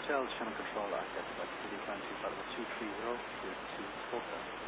Shell Channel Control, I said, but 230 with 230 with 2 Fokker.